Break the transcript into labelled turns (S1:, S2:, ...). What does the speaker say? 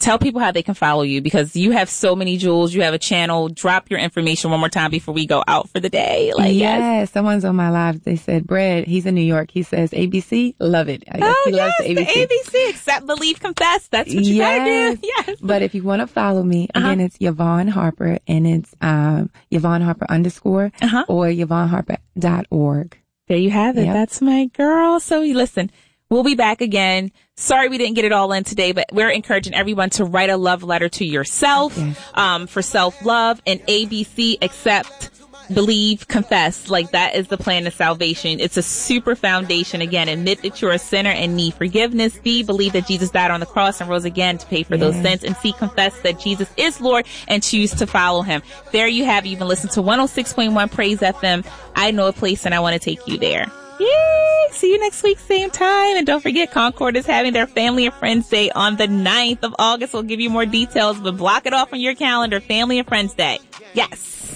S1: tell people how they can follow you, because you have so many jewels. You have a channel. Drop your information one more time before we go out for the day.
S2: Yes. Someone's on my live. They said, Brad, he's in New York. He says, ABC, love it. I guess he loves the
S1: ABC. Accept, believe, confess. That's what you gotta do. Yes.
S2: But if you want to follow me, again, it's Yvonne Harper, and it's Yvonne Harper _ or YvonneHarper.org.
S1: There you have it. Yep. That's my girl. So listen, we'll be back again. Sorry we didn't get it all in today, but we're encouraging everyone to write a love letter to yourself, for self-love, and ABC, accept, believe, confess. Like, that is the plan of salvation. It's a super foundation. Again, admit that you're a sinner and need forgiveness. B, believe that Jesus died on the cross and rose again to pay for those sins. And C, confess that Jesus is Lord and choose to follow him. There you have it. You can listen to 106.1 Praise FM. I know a place and I want to take you there. Yay! See you next week, same time. And don't forget, Concord is having their Family and Friends Day on the 9th of August. We'll give you more details, but block it off on your calendar. Family and Friends Day. Yes.